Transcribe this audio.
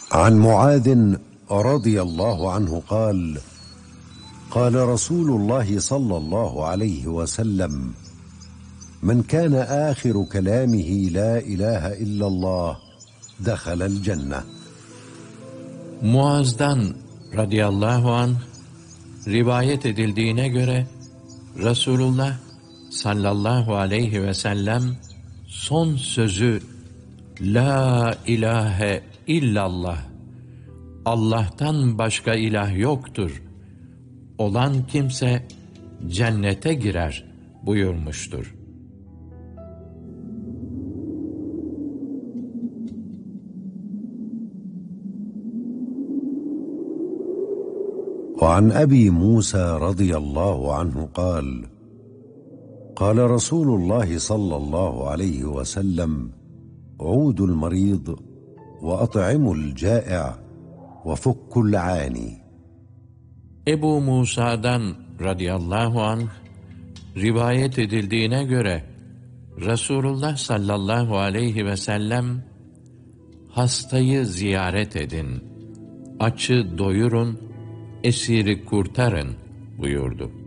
عن معاذ رضي الله عنه قال: قال رسول الله صلى الله عليه وسلم: من كان آخر كلامه لا إله إلا الله دخل الجنة. Muaz'dan radıyallahu anh rivayet edildiğine göre Resulullah sallallahu aleyhi ve sellem son sözü La ilahe illallah, Allah'tan başka ilah yoktur olan kimse cennete girer buyurmuştur. وعن أبي موسى رضي الله عنه قال: قال رسول الله صلى الله عليه وسلم: عودوا المريض وأطعموا الجائع وفكوا العاني. Ebu Musa'dan radıyallahu anh rivayet edildiğine göre Resulullah sallallahu aleyhi ve sellem hastayı ziyaret edin, açı doyurun, esiri kurtarın buyurdu.